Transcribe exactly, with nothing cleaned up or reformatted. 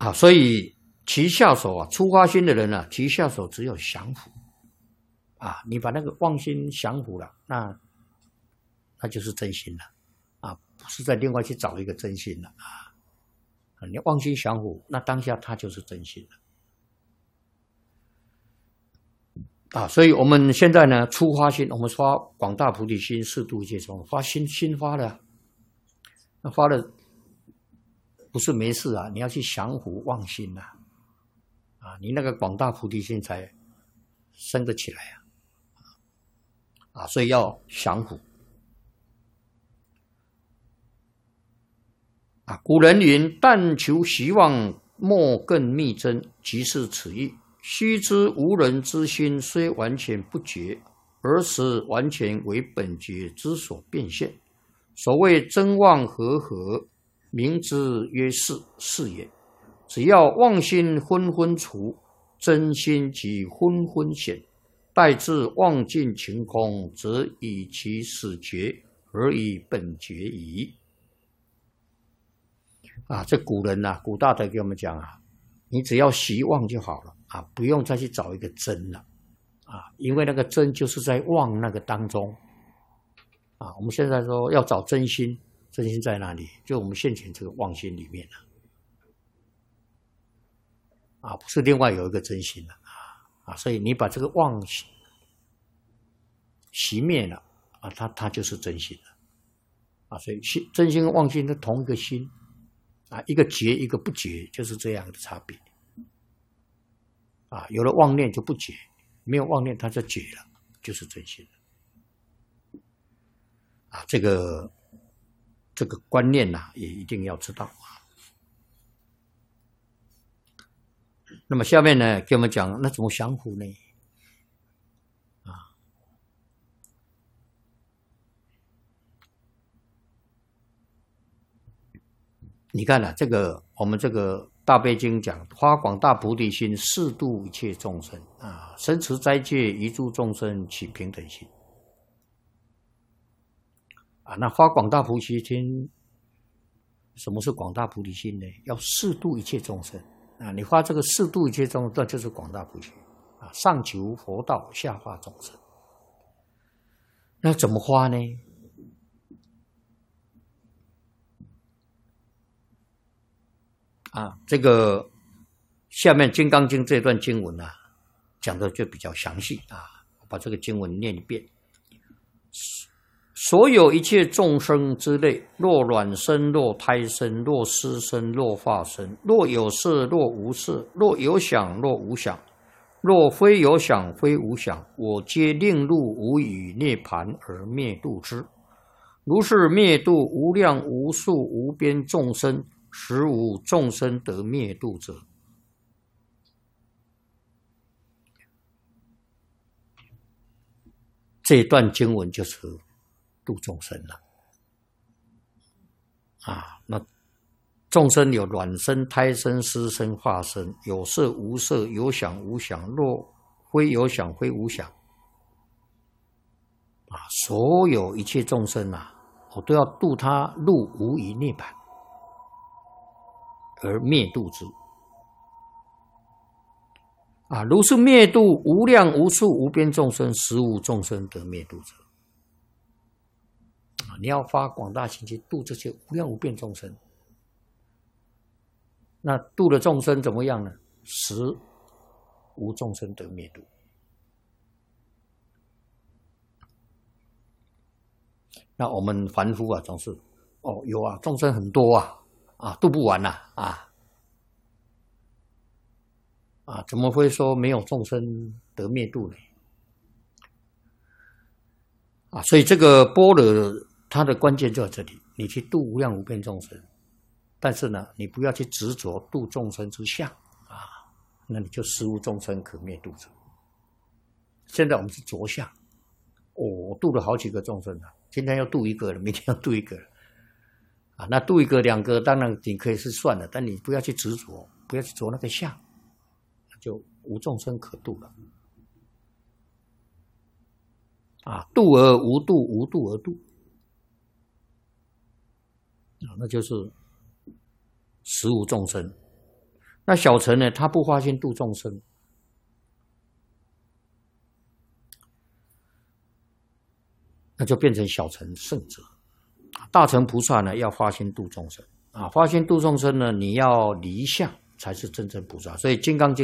啊，所以提下手啊，出发心的人啊，提下手只有降伏啊，你把那个妄心降伏了，那那就是真心了啊，不是再另外去找一个真心了啊。你妄心降伏，那当下它就是真心了。啊，所以我们现在呢，出发心，我们发广大菩提心，誓度一切众生，发心心发了，那发了不是没事啊，你要去降伏妄心呐，啊，啊，你那个广大菩提心才生得起来啊，啊，所以要降伏。啊，古人云：“但求希望，莫更密真。”即是此意。须知无人之心虽完全不觉，而实完全为本觉之所变现。所谓真妄合合，名之曰是，是也。只要妄心昏昏除，真心即昏昏显。待至妄尽晴空，则以其始觉而以本觉矣。啊，这古人呐、啊，古大德给我们讲啊，你只要习妄就好了啊，不用再去找一个真了啊，因为那个真就是在妄那个当中啊。我们现在说要找真心，真心在哪里？就我们现前这个妄心里面了啊，不是另外有一个真心了啊啊，所以你把这个妄熄灭了啊，它它就是真心了啊，所以心真心跟妄心是同一个心。啊，一个觉，一个不觉，就是这样的差别。啊，有了妄念就不觉，没有妄念它就觉了，就是真心了。啊，这个这个观念呐、啊，也一定要知道啊。那么下面呢，给我们讲，那怎么降伏呢？啊，你看啊，这个我们这个大悲经讲，发广大菩提心，誓度一切众生啊，身持斋戒，一诸众生起平等心啊。那发广大菩提心，什么是广大菩提心呢？要誓度一切众生啊。你发这个誓度一切众生，那就是广大菩提啊。上求佛道，下化众生。那怎么发呢？啊，这个下面《金刚经》这段经文啊，讲的就比较详细啊。把这个经文念一遍：所有一切众生之类，若卵生，若胎生，若湿生，若化生，若有色，若无色，若有想，若无想，若非有想，非无想，我皆令入无余涅盘而灭度之。如是灭度无量无数无边众生，实无众生得灭度者。这段经文就是度众生了啊。那众生有卵生、胎生、湿生、化生，有色无色，有想无想，若非有想，非无想啊。所有一切众生啊，我都要度他入无余涅槃而灭度之啊！如是灭度无量无数无边众生，实无众生得灭度者啊！你要发广大心去度这些无量无边众生，那度的众生怎么样呢？实无众生得灭度。那我们凡夫啊，总是哦有啊，众生很多啊。啊，度不完呐！啊啊，怎么会说没有众生得灭度呢？啊，所以这个般若它的关键就在这里，你去度无量无边众生，但是呢，你不要去执着度众生之相啊，那你就实无众生可灭度者。现在我们是着相，哦，我度了好几个众生了，今天要度一个了，明天要度一个了。啊，那度一个两个，当然你可以是算了，但你不要去执着，不要去着那个相，就无众生可度了。啊，度而无度，无度而度，啊，那就是实无众生。 那小乘呢，他不发心度众生，那就变成小乘圣者。大乘菩萨呢，要发心度众生啊，发心度众生呢，你要离相才是真正菩萨。所以《金刚经》